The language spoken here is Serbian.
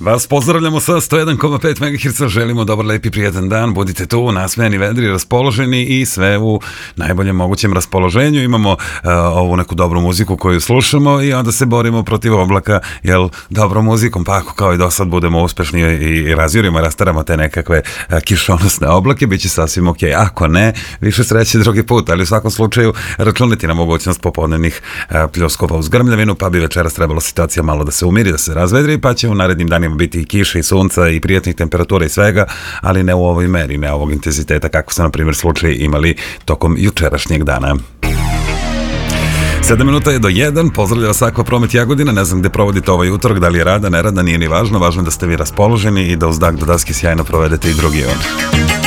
Vas pozdravljamo sa 101,5 MHz, želimo dobar, lepi, prijetan dan, budite tu, nasmejani, vedri, raspoloženi i sve u najboljem mogućem raspoloženju. Imamo ovu neku dobru muziku koju slušamo i onda se borimo protiv oblaka, jel, dobrom muzikom, pa ako kao i do sad budemo uspešni i razjurimo, rastaramo te nekakve kišonosne oblake, bit će sasvim ok. Ako ne, više sreće drugi put, ali u svakom slučaju računati na mogućnost popodnevnih pljuskova uz grmljavinu, pa bi večeras trebalo situacija malo da se umiri, da se razvedri, pa će u narednim danima biti i kiše i sunca i prijatnih temperatura i svega, ali ne u ovoj meri, ne ovog intenziteta kako su na primjer slučaj imali tokom jučerašnjeg dana. 7 minuta je do 1, pozdravlja vas Akvapromet Jagodina, ne znam gde provodite ovaj utorak, da li je rada, ne rada, nije ni važno, važno je da ste vi raspoloženi i da uz dak do daske sjajno provedete i drugi on.